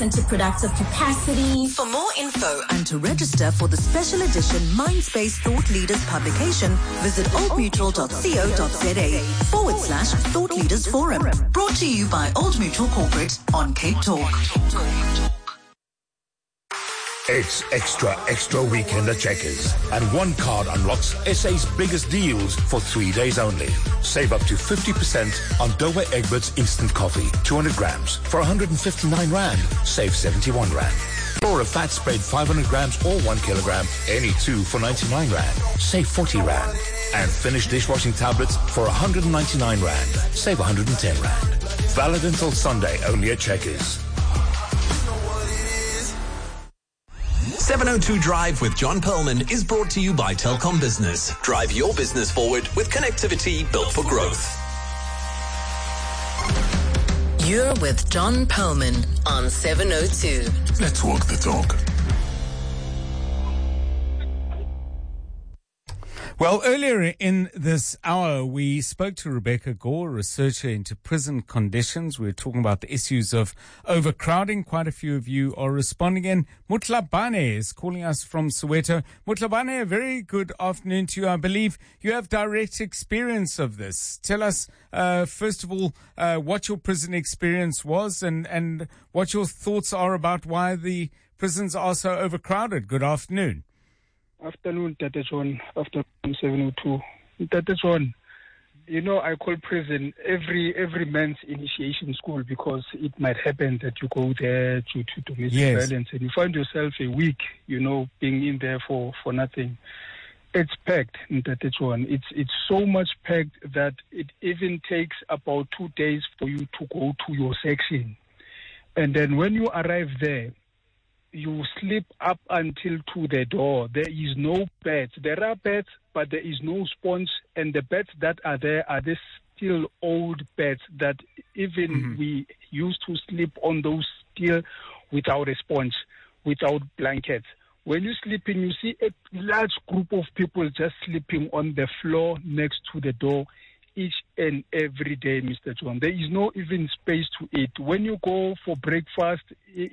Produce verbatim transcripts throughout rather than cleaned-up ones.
into productive capacity. For more info and to register for the special edition Mindspace Thought Leaders publication, visit oldmutual.co.za forward slash Thought Leaders Forum. Brought to you by Old Mutual Corporate on Cape Talk. It's extra, extra weekend at Checkers. And one card unlocks S A's biggest deals for three days only. Save up to fifty percent on Dover Egbert's Instant Coffee, two hundred grams, for one hundred fifty-nine rand. Save seventy-one rand. Or a fat spread five hundred grams or one kilogram, any two for ninety-nine rand. Save forty rand. And Finish dishwashing tablets for one hundred ninety-nine rand. Save one hundred ten rand. Valid until Sunday only at Checkers. seven oh two Drive with John Perlman is brought to you by Telkom Business. Drive your business forward with connectivity built for growth. You're with John Perlman on seven oh two. Let's walk the talk. Well, earlier in this hour, we spoke to Rebecca Gore, a researcher into prison conditions. We were talking about the issues of overcrowding. Quite a few of you are responding in. Mutlabane is calling us from Soweto. Mutlabane, a very good afternoon to you. I believe you have direct experience of this. Tell us, uh, first of all, uh, what your prison experience was and, and what your thoughts are about why the prisons are so overcrowded. Good afternoon. Afternoon, Tata John, after seven oh two. Tata John, you know, I call prison every every man's initiation school because it might happen that you go there to, to domestic yes. violence and you find yourself a week, you know, being in there for, for nothing. It's packed, Tata John. It's, it's so much packed that it even takes about two days for you to go to your section. And then when you arrive there, you sleep up until to the door. There is no beds. There are beds, but there is no sponge. And the beds that are there are the still old beds that even mm-hmm. we used to sleep on those still without a sponge, without blankets. When you sleep in, you see a large group of people just sleeping on the floor next to the door each and every day, Mister John. There is no even space to eat. When you go for breakfast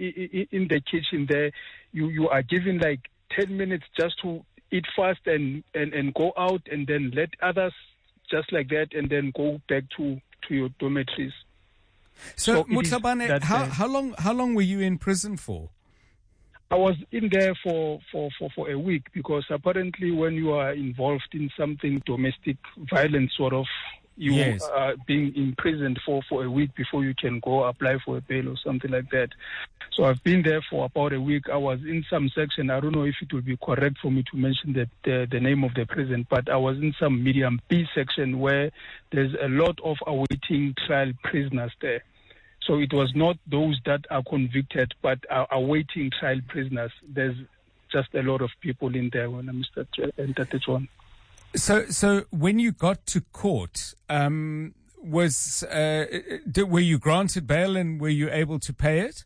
in the kitchen there, you, you are given like ten minutes just to eat fast and, and, and go out and then let others just like that and then go back to, to your dormitories. So, so Mutlabane, how, uh, how long how long were you in prison for? I was in there for, for, for, for a week because apparently when you are involved in something domestic violence sort of, you yes. are being imprisoned for, for a week before you can go apply for a bail or something like that. So I've been there for about a week. I was in some section. I don't know if it will be correct for me to mention the, the, the name of the prison, but I was in some medium B section where there's a lot of awaiting trial prisoners there. So it was not those that are convicted, but are awaiting trial prisoners. There's just a lot of people in there when I'm Mister John. So, so when you got to court, um, was uh, did, were you granted bail and were you able to pay it?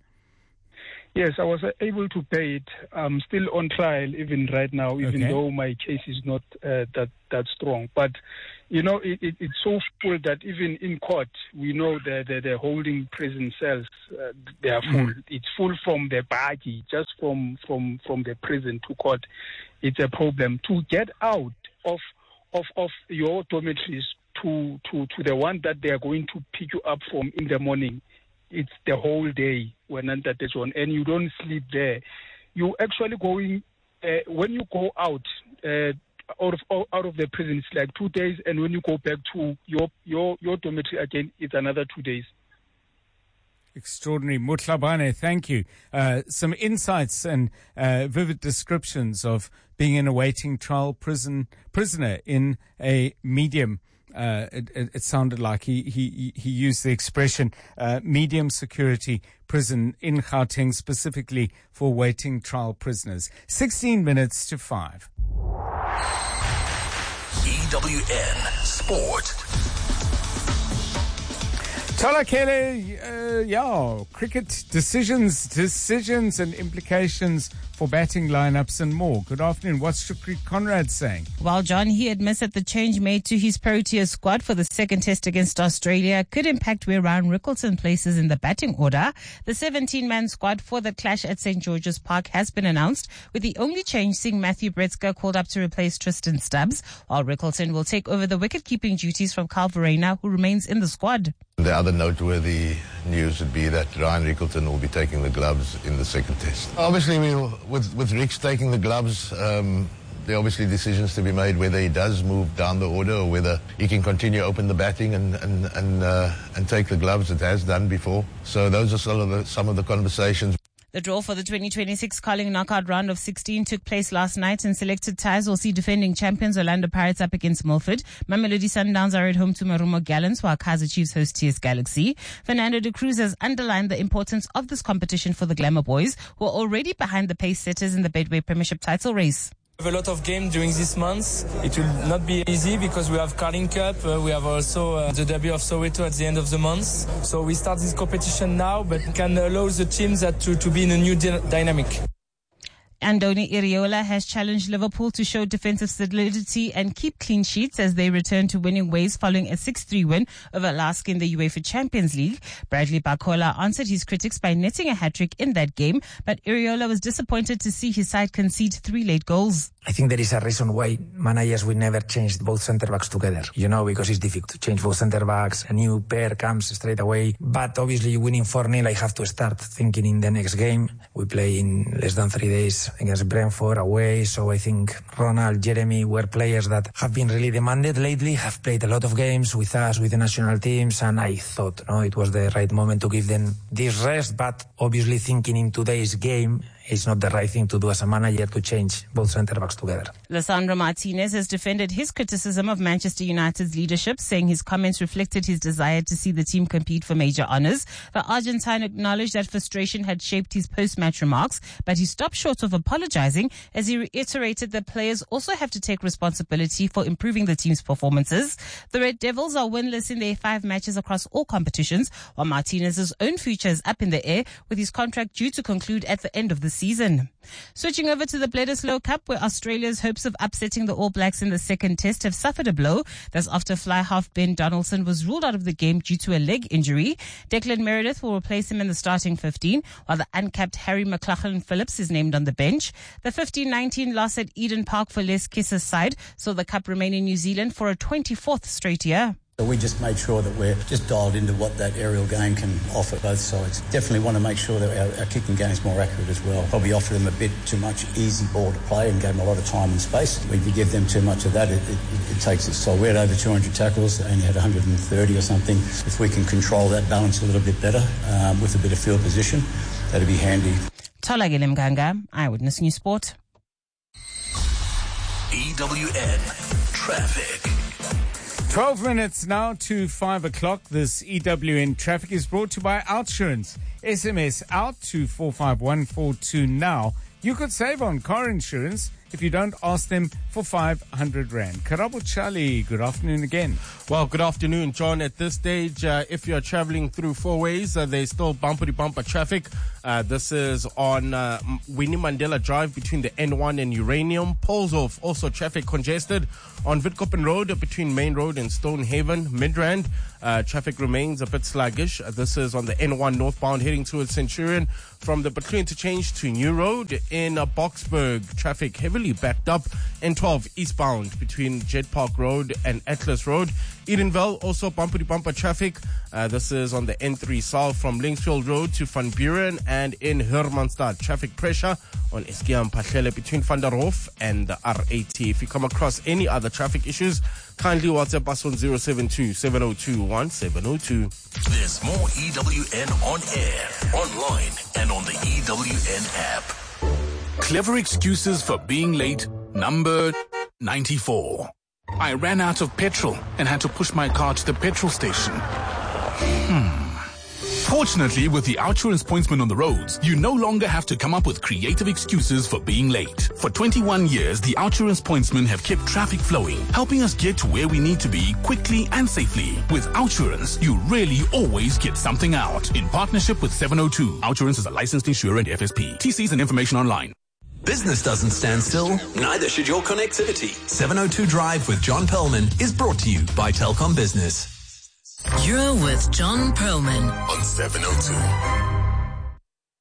Yes, I was able to pay it. I'm still on trial even right now, even okay. though my case is not uh, that that strong. But you know, it, it, it's so full that even in court, we know that they're, they're holding prison cells. Uh, they are full. Mm. It's full from the body, just from, from, from the prison to court. It's a problem to get out of of of your dormitories to to to the one that they are going to pick you up from in the morning. It's the whole day when under this one, and you don't sleep there. You actually going uh, when you go out. Uh, Out of out of the prison, it's like two days, and when you go back to your your your dormitory again, it's another two days. Extraordinary, Mutlabane. Thank you. Uh, some insights and uh, vivid descriptions of being an awaiting trial prison prisoner in a medium. Uh, it, it, it sounded like he he he used the expression uh, medium security prison in Gauteng, specifically for waiting trial prisoners. Sixteen minutes to five. E W N Sport. Tola Kelly, uh, yeah, cricket decisions, decisions and implications for batting lineups and more. Good afternoon. What's Shukri Conrad saying? Well, John, he admits that the change made to his Proteas squad for the second test against Australia could impact where Ryan Rickleton places in the batting order. The seventeen-man squad for the clash at Saint George's Park has been announced, with the only change seeing Matthew Bretzker called up to replace Tristan Stubbs, while Rickleton will take over the wicket-keeping duties from Carl Verreynne, who remains in the squad. The other noteworthy news would be that Ryan Rickleton will be taking the gloves in the second test. Obviously, we, with, with Ricks taking the gloves, um, there are obviously decisions to be made whether he does move down the order or whether he can continue open the batting and and and, uh, and take the gloves it has done before. So those are some of the, some of the conversations. The draw for the twenty twenty-six Carling Knockout Round of sixteen took place last night, and selected ties will see defending champions Orlando Pirates up against Milford. Mamelodi Sundowns are at home to Marumo Gallants, while Kaizer Chiefs host T S Galaxy. Fernando de Cruz has underlined the importance of this competition for the Glamour Boys, who are already behind the pace setters in the Betway Premiership title race. We have a lot of games during this month. It will not be easy because we have Carling Cup. Uh, we have also uh, the Derby of Soweto at the end of the month. So we start this competition now, but can allow the teams that to, to be in a new di- dynamic. Andoni Iraola has challenged Liverpool to show defensive solidity and keep clean sheets as they return to winning ways following a six three win over Lask in the UEFA Champions League. Bradley Barcola answered his critics by netting a hat-trick in that game, but Iraola was disappointed to see his side concede three late goals. I think there is a reason why managers will never change both centre-backs together, you know, because it's difficult to change both centre-backs. A new pair comes straight away. But obviously, winning four nil, I have to start thinking in the next game. We play in less than three days against Brentford away. So I think Ronald, Jeremy were players that have been really demanded lately, have played a lot of games with us, with the national teams. And I thought, no, it was the right moment to give them this rest. But obviously, thinking in today's game, it's not the right thing to do as a manager to change both centre-backs together. Lisandro Martinez has defended his criticism of Manchester United's leadership, saying his comments reflected his desire to see the team compete for major honours. The Argentine acknowledged that frustration had shaped his post-match remarks, but he stopped short of apologising as he reiterated that players also have to take responsibility for improving the team's performances. The Red Devils are winless in their five matches across all competitions, while Martinez's own future is up in the air, with his contract due to conclude at the end of the season. Switching over to the Bledisloe Cup, where Australia's hopes of upsetting the All Blacks in the second test have suffered a blow. That's after fly half Ben Donaldson was ruled out of the game due to a leg injury. Declan Meredith will replace him in the starting fifteen, while the uncapped Harry McLaughlin-Phillips is named on the bench. The fifteen nineteen loss at Eden Park for Les Kissa's side saw the cup remain in New Zealand for a twenty-fourth straight year. So we just made sure that we're just dialed into what that aerial game can offer both sides. Definitely want to make sure that our, our kicking game is more accurate as well. Probably offer them a bit too much easy ball to play and gave them a lot of time and space. If you give them too much of that, it, it, it takes its toll. We had over two hundred tackles, they only had one hundred thirty or something. If we can control that balance a little bit better um, with a bit of field position, that'd be handy. Tolagile Mganga, Eyewitness News Sport. E W N Traffic. twelve minutes now to five o'clock. This E W N Traffic is brought to you by Outsurance. S M S out to four five one four two now. You could save on car insurance if you don't ask them for five hundred rand. Karabo Charlie, good afternoon again. Well, good afternoon, John. At this stage, uh, if you're traveling through four ways, uh, there's still bumper-to-bumper traffic. Uh, this is on uh, Winnie Mandela Drive between the N one and Uranium. Poles off, also traffic congested. On Witkoppen Road between Main Road and Stonehaven, Midrand, uh, traffic remains a bit sluggish. Uh, this is on the N one northbound heading towards Centurion. From the Butler interchange to New Road in uh, Boksburg, traffic heavily backed up. N twelve eastbound between Jet Park Road and Atlas Road. Edenville, also bumper-to-bumper traffic. Uh, this is on the N three south from Linksfield Road to Van Buren, and in Hermanstad, traffic pressure on Eskiam Pachele between Van der Hof and the R eighty. If you come across any other traffic issues, kindly WhatsApp us on zero seven two, seven zero two, one seven zero two. There's more E W N on air, online, and on the E W N app. Clever excuses for being late, number ninety-four. I ran out of petrol and had to push my car to the petrol station. Hmm. Fortunately, with the Outsurance pointsman on the roads, you no longer have to come up with creative excuses for being late. For twenty-one years, the Outsurance pointsmen have kept traffic flowing, helping us get to where we need to be quickly and safely. With Outsurance, you really always get something out. In partnership with seven oh two, Outsurance is a licensed insurer and F S P. T Cs and information online. Business doesn't stand still, neither should your connectivity. seven oh two Drive with John Perlman is brought to you by Telkom Business. You're with John Perlman on seven oh two.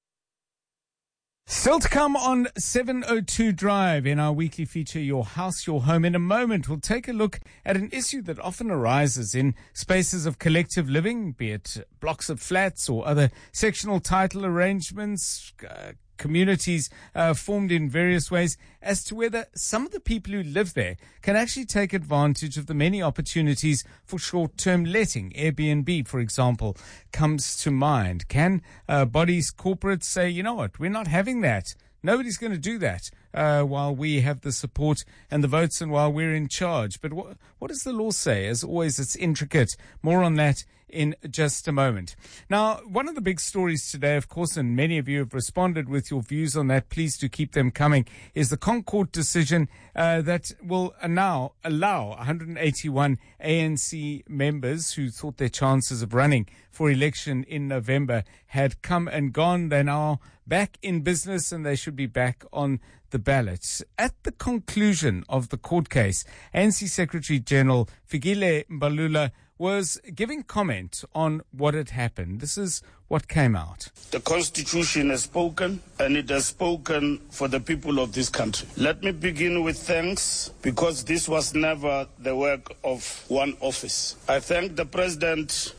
Still to come on seven oh two Drive in our weekly feature, Your House, Your Home. In a moment, we'll take a look at an issue that often arises in spaces of collective living, be it blocks of flats or other sectional title arrangements, uh, communities uh, formed in various ways, as to whether some of the people who live there can actually take advantage of the many opportunities for short-term letting. Airbnb, for example, comes to mind. Can uh, bodies, corporates say, you know what, we're not having that. Nobody's going to do that uh, while we have the support and the votes and while we're in charge. But what, what does the law say? As always, it's intricate. More on that in just a moment. Now, one of the big stories today, of course, and many of you have responded with your views on that, please do keep them coming, is the ConCourt decision uh, that will now allow one hundred eighty-one A N C members who thought their chances of running for election in November had come and gone. They're now back in business and they should be back on the ballot. At the conclusion of the court case, A N C Secretary General Fikile Mbalula was giving comment on what had happened. This is what came out. The Constitution has spoken, and it has spoken for the people of this country. Let me begin with thanks, because this was never the work of one office. I thank the President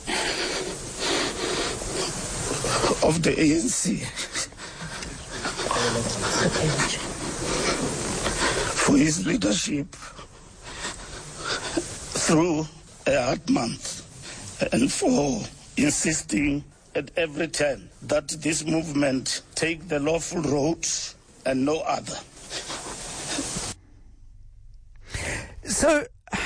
of the A N C for his leadership through a hard month, and for insisting at every turn that this movement take the lawful road and no other. So,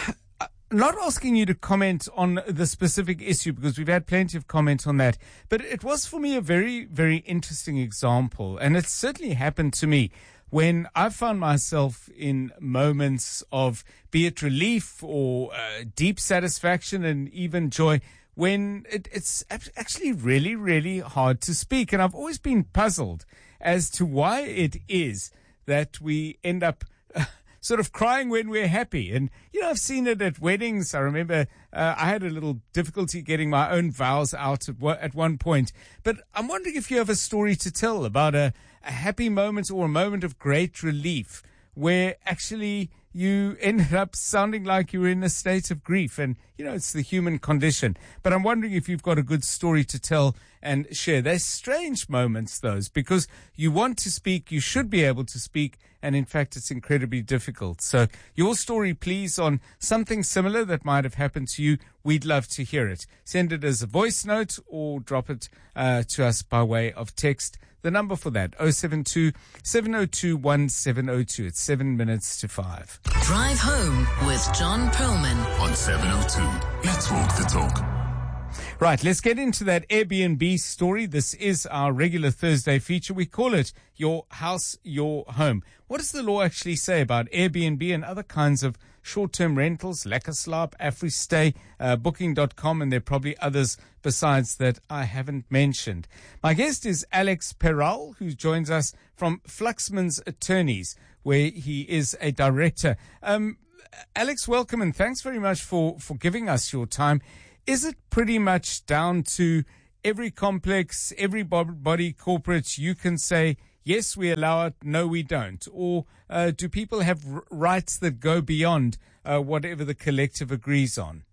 not asking you to comment on the specific issue, because we've had plenty of comments on that, but it was for me a very, very interesting example, and it certainly happened to me when I found myself in moments of, be it relief or uh, deep satisfaction and even joy, when it, it's actually really, really hard to speak. And I've always been puzzled as to why it is that we end up uh, sort of crying when we're happy. And, you know, I've seen it at weddings. I remember uh, I had a little difficulty getting my own vows out at, at one point. But I'm wondering if you have a story to tell about a, a happy moment or a moment of great relief where actually you ended up sounding like you were in a state of grief. And, you know, it's the human condition. But I'm wondering if you've got a good story to tell and share. They're strange moments, those, because you want to speak, you should be able to speak, and in fact, it's incredibly difficult. So your story, please, on something similar that might have happened to you. We'd love to hear it. Send it as a voice note or drop it uh, to us by way of text. The number for that, oh seven two, seven oh two, one seven oh two. It's seven minutes to five. Drive home with John Perlman on seven oh two. Let's walk the talk. Right, let's get into that Airbnb story. This is our regular Thursday feature. We call it Your House, Your Home. What does the law actually say about Airbnb and other kinds of short-term rentals, Lekkerslaap, AfriStay, uh, Booking dot com, and there are probably others besides that I haven't mentioned. My guest is Alex Peral, who joins us from Fluxman's Attorneys, where he is a director. Um, Alex, welcome, and thanks very much for, for giving us your time. Is it pretty much down to every complex, every body corporate, you can say, yes, we allow it, no, we don't? Or uh, do people have r- rights that go beyond uh, whatever the collective agrees on?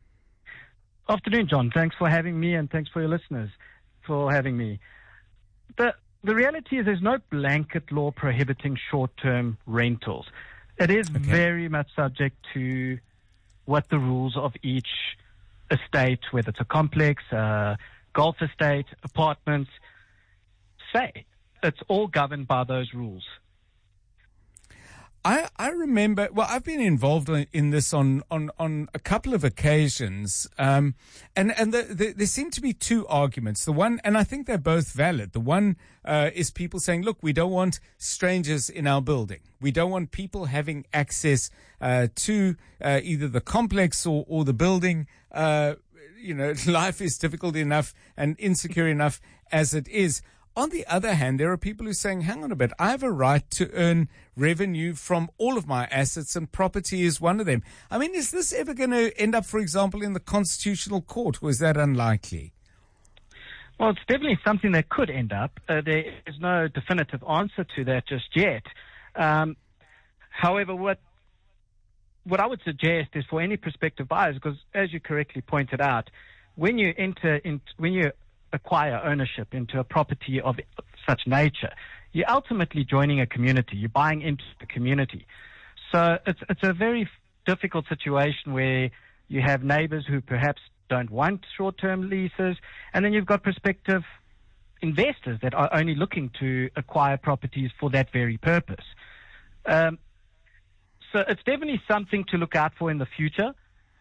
Afternoon, John. Thanks for having me, and thanks for your listeners for having me. The, the reality is there's no blanket law prohibiting short-term rentals. It is okay. very much subject to what the rules of each estate, whether it's a complex, a golf estate, apartments, say. It's all governed by those rules. I, I remember, well, I've been involved in this on, on, on a couple of occasions. Um, and, and the, the, there seem to be two arguments. The one, and I think they're both valid. The one, uh, is people saying, look, we don't want strangers in our building. We don't want people having access, uh, to, uh, either the complex or, or the building. Uh, you know, life is difficult enough and insecure enough as it is. On the other hand, there are people who are saying, hang on a bit, I have a right to earn revenue from all of my assets, and property is one of them. I mean, is this ever going to end up, for example, in the Constitutional Court, or is that unlikely? Well, it's definitely something that could end up. Uh, there is no definitive answer to that just yet. Um, however, what what I would suggest is for any prospective buyers, because as you correctly pointed out, when you enter in, when you acquire ownership into a property of such nature, you're ultimately joining a community. You're buying into the community. So it's it's a very difficult situation where you have neighbors who perhaps don't want short-term leases, and then you've got prospective investors that are only looking to acquire properties for that very purpose. Um, so it's definitely something to look out for in the future.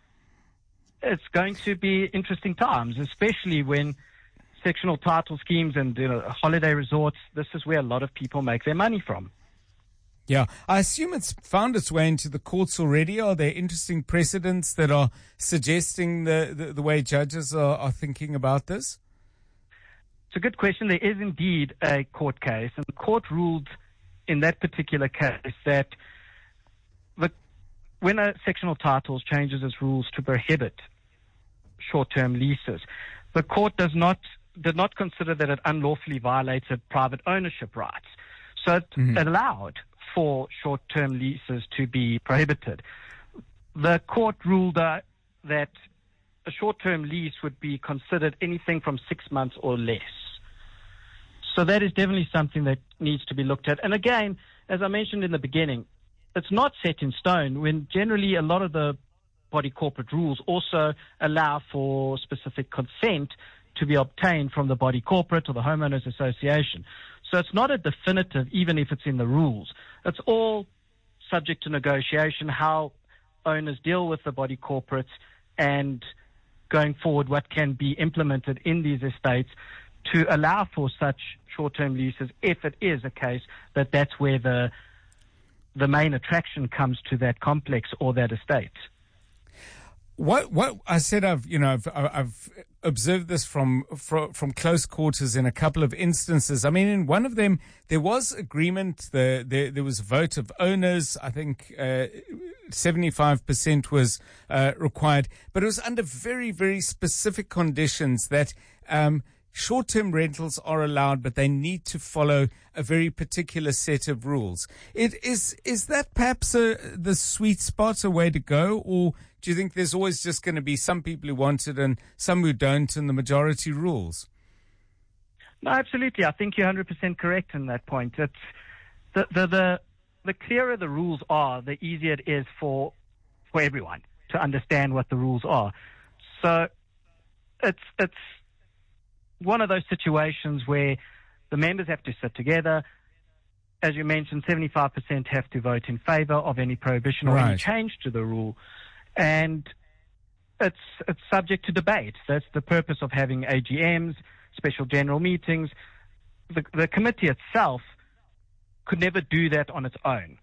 It's going to be interesting times, especially when sectional title schemes and you know, holiday resorts, this is where a lot of people make their money from. Yeah, I assume it's found its way into the courts already. Are there interesting precedents that are suggesting the, the, the way judges are, are thinking about this? It's a good question. There is indeed a court case, and the court ruled in that particular case that the, when a sectional title changes its rules to prohibit short-term leases, the court does not did not consider that it unlawfully violated private ownership rights. So it mm-hmm. allowed for short-term leases to be prohibited. The court ruled uh, that a short-term lease would be considered anything from six months or less. So that is definitely something that needs to be looked at. And again, as I mentioned in the beginning, it's not set in stone, when generally a lot of the body corporate rules also allow for specific consent to be obtained from the body corporate or the homeowners association. So it's not a definitive, even if it's in the rules. It's all subject to negotiation, how owners deal with the body corporates, and going forward what can be implemented in these estates to allow for such short-term leases, if it is a case that that's where the the main attraction comes to that complex or that estate. What what I said, I've you know I've, I've observed this from, from from close quarters in a couple of instances. I mean, in one of them there was agreement. The, there there was a vote of owners. I think uh, seventy-five percent was uh, required, but it was under very very specific conditions that um, short-term rentals are allowed, but they need to follow a very particular set of rules. It is is that perhaps a, the sweet spot, a way to go, or do you think there's always just going to be some people who want it and some who don't, and the majority rules? No, absolutely. I think you're one hundred percent correct in that point. It's the, the, the, the clearer the rules are, the easier it is for, for everyone to understand what the rules are. So it's, it's one of those situations where the members have to sit together. As you mentioned, seventy-five percent have to vote in favor of any prohibition or right. any change to the rule. And it's it's subject to debate. That's the purpose of having A G Ms, special general meetings. The, the committee itself could never do that on its own.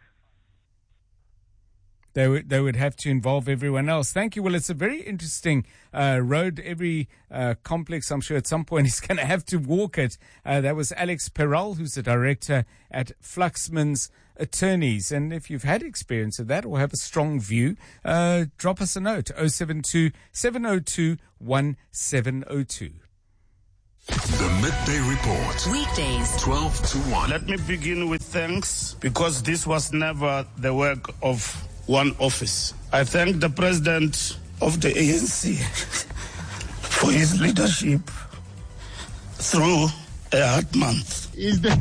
They would, they would have to involve everyone else. Thank you. Well, it's a very interesting uh, road. Every uh, complex, I'm sure, at some point is going to have to walk it. Uh, that was Alex Peral, who's the director at Fluxman's Attorneys. And if you've had experience of that or have a strong view, uh, drop us a note, oh seven two, seven oh two, one seven oh two. The Midday Report. Weekdays, twelve to one. Let me begin with thanks, because this was never the work of one office. I thank the president of the A N C for his leadership through a hard month. Is the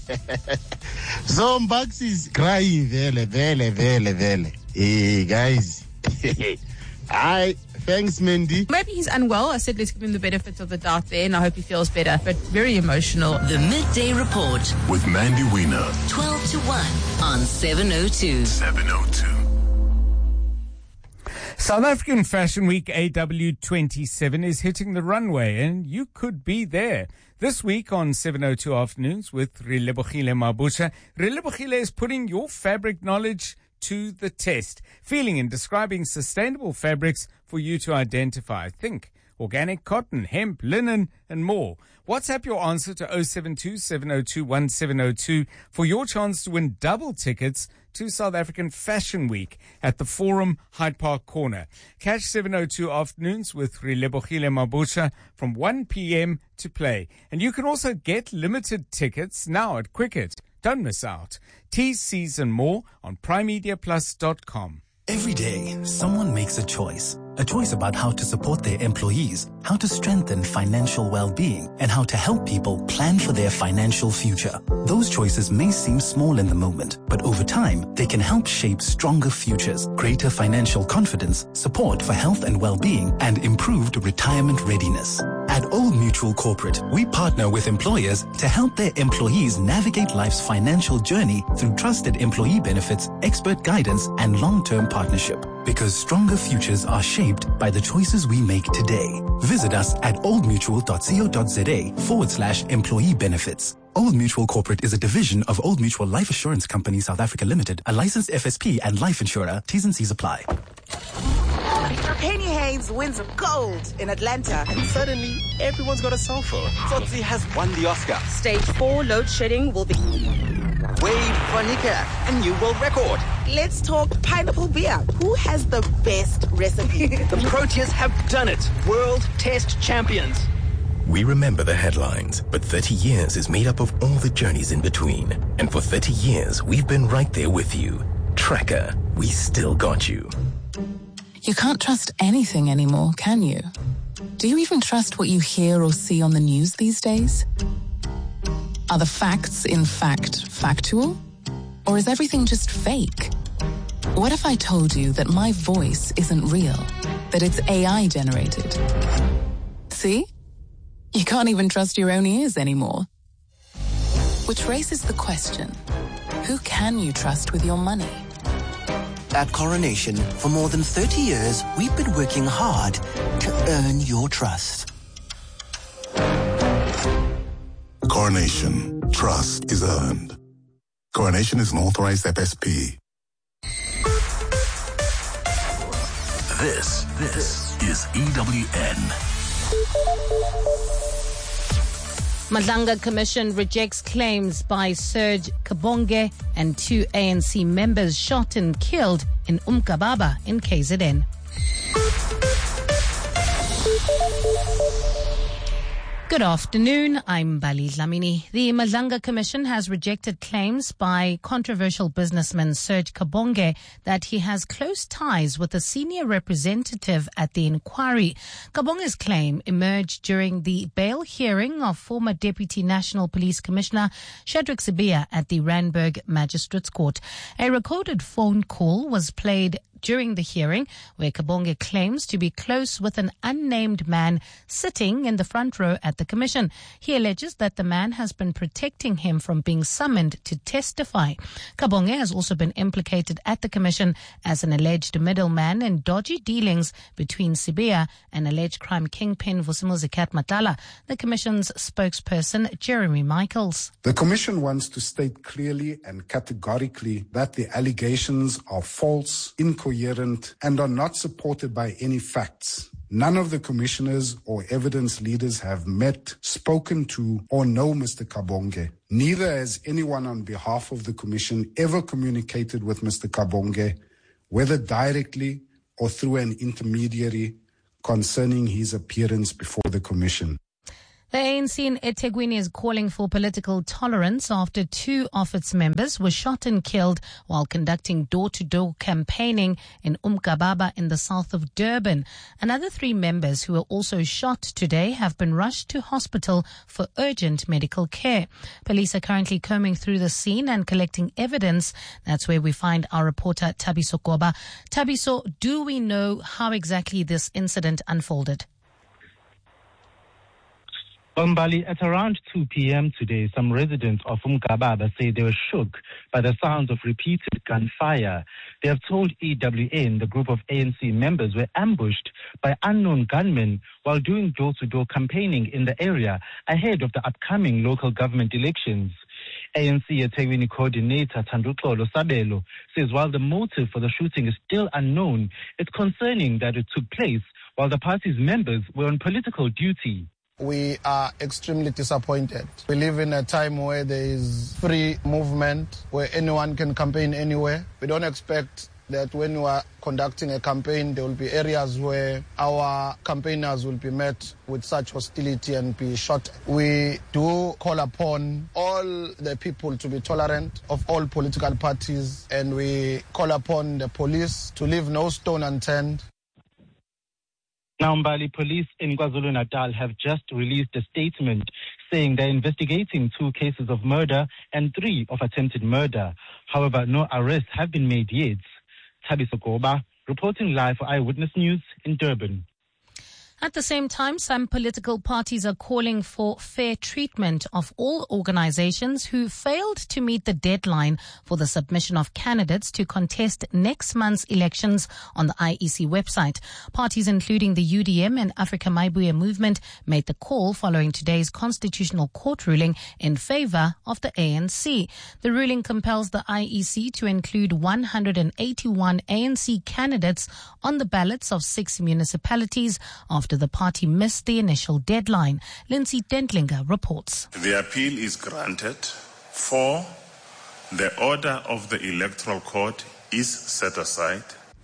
Zombax is crying, vele, vele, vele, vele. Hey, guys, I Thanks, Mindy. Maybe he's unwell. I said let's give him the benefit of the doubt there, and I hope he feels better. But very emotional. The Midday Report with Mandy Wiener. twelve to one on seven oh two. seven oh two. South African Fashion Week A W twenty-seven is hitting the runway, and you could be there. This week on seven oh two Afternoons with Relebohile Mabusha, Relebohile is putting your fabric knowledge to the test, feeling and describing sustainable fabrics for you to identify. Think organic cotton, hemp, linen, and more. WhatsApp your answer to oh seven two, seven oh two, one seven oh two for your chance to win double tickets to South African Fashion Week at the Forum Hyde Park Corner. Catch seven oh two Afternoons with Relebohile Mabusha from one p.m. to play. And you can also get limited tickets now at Quicket. Don't miss out. T's, C's and more on prime media plus dot com. Every day, someone makes a choice. A choice about how to support their employees, how to strengthen financial well-being, and how to help people plan for their financial future. Those choices may seem small in the moment, but over time, they can help shape stronger futures, greater financial confidence, support for health and well-being, and improved retirement readiness. At Old Mutual Corporate, we partner with employers to help their employees navigate life's financial journey through trusted employee benefits, expert guidance, and long-term partnership. Because stronger futures are shaped by the choices we make today. Visit us at oldmutual.co.za forward slash employee benefits. Old Mutual Corporate is a division of Old Mutual Life Assurance Company South Africa Limited, a licensed F S P and life insurer. T's and C's apply. Penny Haynes wins gold in Atlanta. And suddenly, everyone's got a cell phone. Tsotsi has won the Oscar. Stage four load shedding will be... Wave Vanika, a new world record. Let's talk pineapple beer. Who has the best recipe? The Proteas have done it. World Test Champions. We remember the headlines, but thirty years is made up of all the journeys in between. And for thirty years, we've been right there with you. Tracker, we still got you. You can't trust anything anymore, can you? Do you even trust what you hear or see on the news these days? Are the facts, in fact, factual? Or is everything just fake? What if I told you that my voice isn't real, that it's A I generated? See? You can't even trust your own ears anymore. Which raises the question, who can you trust with your money? At Coronation, for more than thirty years, we've been working hard to earn your trust. Coronation. Trust is earned. Coronation is an authorized F S P. This, this is E W N. Madlanga Commission rejects claims by Serge Kabonge and two A N C members shot and killed in Umkababa in K Z N. Good afternoon, I'm Bali Dlamini. The Madlanga Commission has rejected claims by controversial businessman Serge Kabonge that he has close ties with a senior representative at the inquiry. Kabonge's claim emerged during the bail hearing of former Deputy National Police Commissioner Shadrack Sibiya at the Randburg Magistrates Court. A recorded phone call was played during the hearing, where Kabonge claims to be close with an unnamed man sitting in the front row at the commission. He alleges that the man has been protecting him from being summoned to testify. Kabonge has also been implicated at the commission as an alleged middleman in dodgy dealings between Sibiya and alleged crime kingpin Vusimuzi Matala. The commission's spokesperson, Jeremy Michaels. The commission wants to state clearly and categorically that the allegations are false, incoherent, and are not supported by any facts. None of the commissioners or evidence leaders have met, spoken to, or know Mister Kabonge. Neither has anyone on behalf of the commission ever communicated with Mister Kabonge, whether directly or through an intermediary, concerning his appearance before the commission. The A N C in eThekwini is calling for political tolerance after two of its members were shot and killed while conducting door-to-door campaigning in Umgababa in the south of Durban. Another three members who were also shot today have been rushed to hospital for urgent medical care. Police are currently combing through the scene and collecting evidence. That's where we find our reporter Thabiso Goba. Thabiso, do we know how exactly this incident unfolded? Umbali, at around two p.m. today, some residents of Umgababa say they were shook by the sounds of repeated gunfire. They have told E W N the group of A N C members were ambushed by unknown gunmen while doing door-to-door campaigning in the area ahead of the upcoming local government elections. A N C eThekwini coordinator Thanduxolo Sabelo says while the motive for the shooting is still unknown, it's concerning that it took place while the party's members were on political duty. We are extremely disappointed. We live in a time where there is free movement, where anyone can campaign anywhere. We don't expect that when we are conducting a campaign, there will be areas where our campaigners will be met with such hostility and be shot. We do call upon all the people to be tolerant of all political parties, and we call upon the police to leave no stone unturned. Now, Mbali police in KwaZulu-Natal have just released a statement saying they're investigating two cases of murder and three of attempted murder. However, no arrests have been made yet. Thabiso Goba, reporting live for Eyewitness News in Durban. At the same time, some political parties are calling for fair treatment of all organizations who failed to meet the deadline for the submission of candidates to contest next month's elections on the I E C website. Parties including the U D M and Africa Maibuya Movement made the call following today's Constitutional Court ruling in favor of the A N C. The ruling compels the I E C to include one hundred eighty-one A N C candidates on the ballots of six municipalities after the party missed the initial deadline. Lindsay Dentlinger reports. The appeal is granted. Four, the order of the Electoral Court is set aside.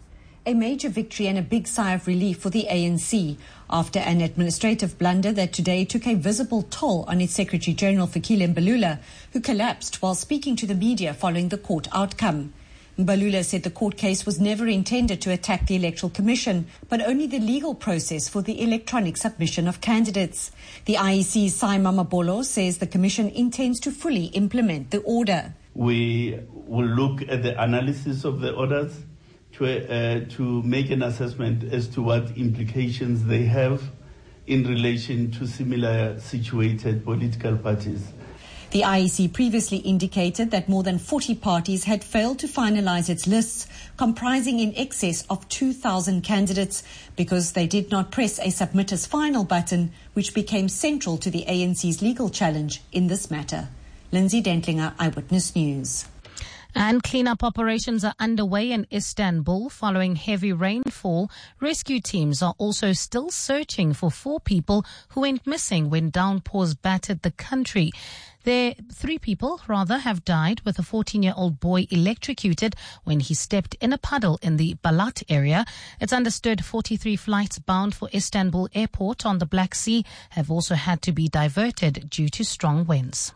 A major victory and a big sigh of relief for the A N C after an administrative blunder that today took a visible toll on its Secretary-General Fikile Mbalula, who collapsed while speaking to the media following the court outcome. Mbalula said the court case was never intended to attack the Electoral Commission, but only the legal process for the electronic submission of candidates. The I E C's Sai Mamabolo says the Commission intends to fully implement the order. We will look at the analysis of the orders to, uh, to make an assessment as to what implications they have in relation to similar situated political parties. The I E C previously indicated that more than forty parties had failed to finalize its lists, comprising in excess of two thousand candidates, because they did not press a submit as final button, which became central to the A N C's legal challenge in this matter. Lindsay Dentlinger, Eyewitness News. And cleanup operations are underway in Istanbul following heavy rainfall. Rescue teams are also still searching for four people who went missing when downpours battered the country. There, three people, rather, have died, with a fourteen-year-old boy electrocuted when he stepped in a puddle in the Balat area. It's understood forty-three flights bound for Istanbul Airport on the Black Sea have also had to be diverted due to strong winds.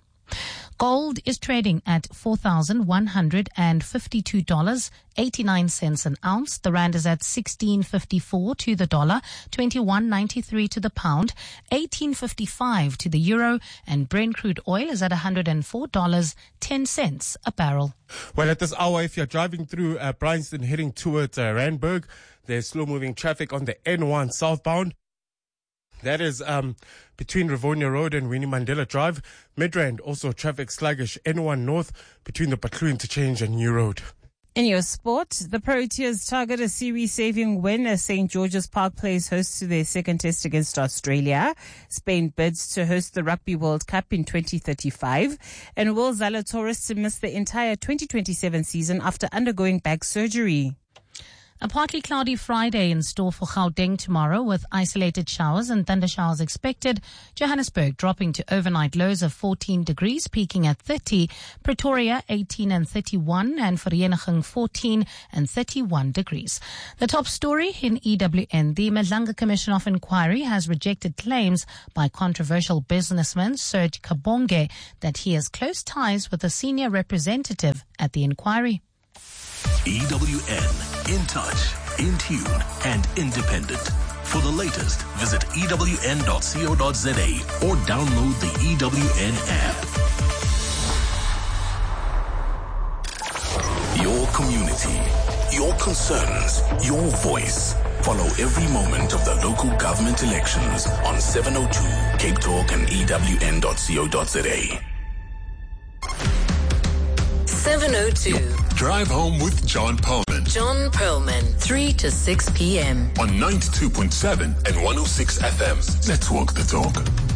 Gold is trading at four thousand one hundred fifty-two dollars and eighty-nine cents an ounce. The rand is at sixteen fifty-four to the dollar, twenty-one ninety-three to the pound, eighteen fifty-five to the euro, and Brent crude oil is at one hundred four dollars and ten cents a barrel. Well, at this hour, if you're driving through uh, Bryanston heading towards uh, Randburg, there's slow-moving traffic on the N one southbound. That is um, between Rivonia Road and Winnie Mandela Drive. Midrand, also traffic sluggish. N one North between the Patlu Interchange and New Road. In your sport, the Proteas target a series-saving win as Saint George's Park plays host to their second test against Australia. Spain bids to host the Rugby World Cup in twenty thirty-five. And Will Zalatoris to miss the entire twenty twenty-seven season after undergoing back surgery. A partly cloudy Friday in store for Gauteng tomorrow with isolated showers and thunder showers expected. Johannesburg dropping to overnight lows of fourteen degrees, peaking at thirty. Pretoria eighteen and thirty-one, and Vereeniging fourteen and thirty-one degrees. The top story in E W N. The Madlanga Commission of Inquiry has rejected claims by controversial businessman Serge Kabonge that he has close ties with a senior representative at the inquiry. E W N, in touch, in tune, and independent. For the latest, visit E W N dot co dot za or download the E W N app. Your community, your concerns, your voice. Follow every moment of the local government elections on seven oh two Cape Talk and E W N dot co dot za. seven oh two. Drive home with John Perlman. John Perlman, three to six p.m. on ninety-two point seven and one oh six F M. Let's walk the talk.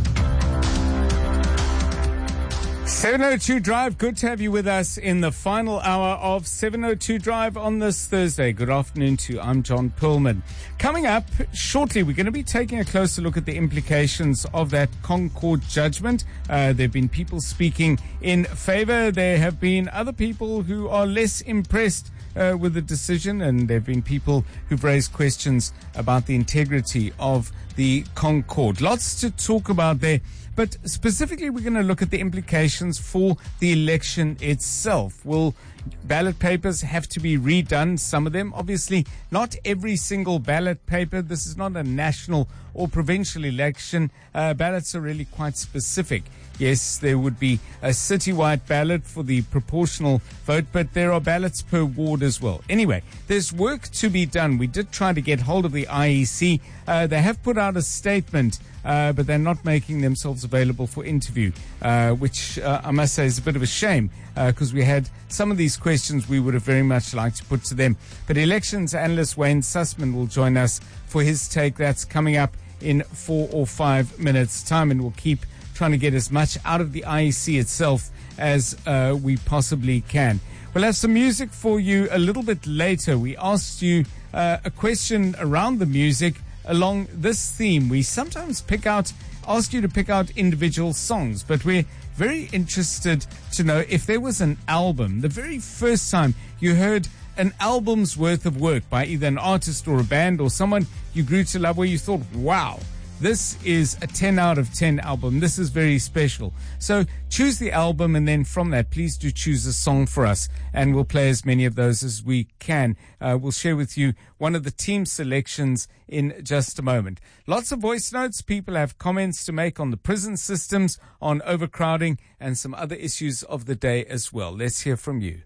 seven oh two Drive, good to have you with us in the final hour of seven oh two Drive on this Thursday. Good afternoon to you. I'm John Perlman. Coming up shortly, we're going to be taking a closer look at the implications of that Concord judgment. Uh, there have been people speaking in favor. There have been other people who are less impressed uh, with the decision, and there have been people who've raised questions about the integrity of the Concord. Lots to talk about there. But specifically, we're going to look at the implications for the election itself. Will ballot papers have to be redone? Some of them. Obviously, not every single ballot paper. This is not a national or provincial election. Uh, ballots are really quite specific. Yes, there would be a citywide ballot for the proportional vote, but there are ballots per ward as well. Anyway, there's work to be done. We did try to get hold of the I E C. Uh, they have put out a statement, uh, but they're not making themselves available for interview, uh, which uh, I must say is a bit of a shame, because uh, we had some of these questions we would have very much liked to put to them. But elections analyst Wayne Sussman will join us for his take. That's coming up in four or five minutes' time, and we'll keep trying to get as much out of the I E C itself as uh, we possibly can. We'll have some music for you a little bit later. We asked you uh, a question around the music along this theme. We sometimes pick out, ask you to pick out individual songs, but we're very interested to know if there was an album, the very first time you heard an album's worth of work by either an artist or a band or someone you grew to love, where you thought, wow, this is a ten out of ten album. This is very special. So choose the album, and then from that, please do choose a song for us, and we'll play as many of those as we can. Uh, we'll share with you one of the team selections in just a moment. Lots of voice notes. People have comments to make on the prison systems, on overcrowding, and some other issues of the day as well. Let's hear from you.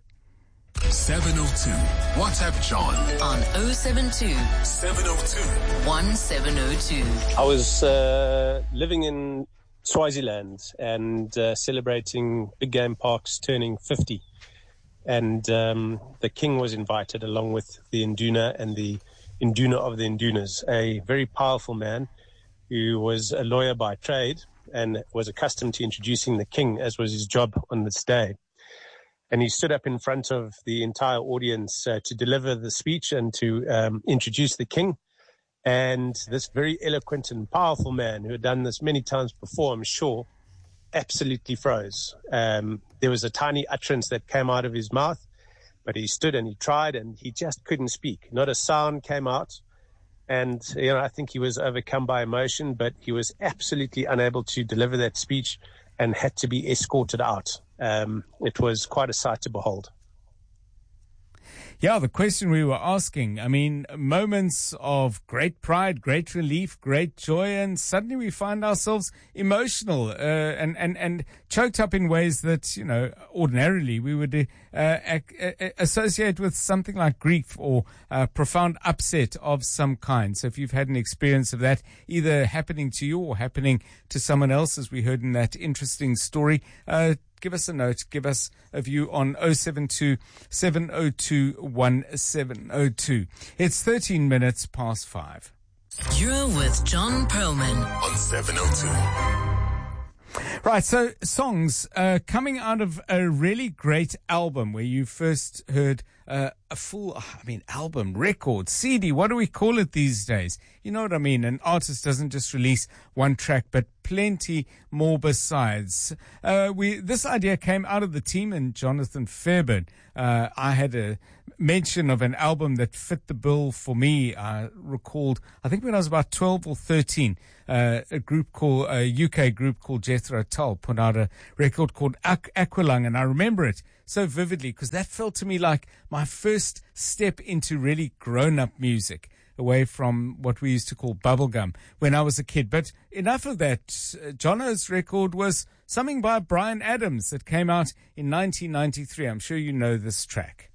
seven oh two. WhatsApp John on oh seven two, seven oh two, one seven oh two. I was uh, living in Swaziland and uh, celebrating Big Game Parks turning fifty. And um, the king was invited along with the Induna and the Induna of the Indunas, a very powerful man who was a lawyer by trade and was accustomed to introducing the king, as was his job on this day. And he stood up in front of the entire audience uh, to deliver the speech and to um, introduce the king. And this very eloquent and powerful man, who had done this many times before, I'm sure, absolutely froze. Um, there was a tiny utterance that came out of his mouth, but he stood and he tried, and he just couldn't speak. Not a sound came out. And, you know, I think he was overcome by emotion, but he was absolutely unable to deliver that speech and had to be escorted out. Um, it was quite a sight to behold. Yeah, the question we were asking, I mean, moments of great pride, great relief, great joy, and suddenly we find ourselves emotional uh, and, and, and choked up in ways that, you know, ordinarily we would uh, ac- associate with something like grief or uh, profound upset of some kind. So if you've had an experience of that, either happening to you or happening to someone else, as we heard in that interesting story, uh, give us a note, give us a view on oh seven two, seven oh two, one seven oh two. It's thirteen minutes past five. You're with John Perlman on seven oh two. Right, so songs uh, coming out of a really great album where you first heard uh, a full, I mean, album, record, C D, what do we call it these days? You know what I mean? An artist doesn't just release one track, but plenty more besides. Uh, we This idea came out of the team and Jonathan Fairburn. Uh, I had a mention of an album that fit the bill for me. I recalled, I think when I was about twelve or thirteen, uh, a group called, a U K group called Jethro Tull put out a record called Aqu- Aqualung, and I remember it so vividly because that felt to me like my first step into really grown-up music, away from what we used to call bubblegum when I was a kid. But enough of that. Uh, Jono's record was something by Bryan Adams that came out in nineteen ninety-three. I'm sure you know this track.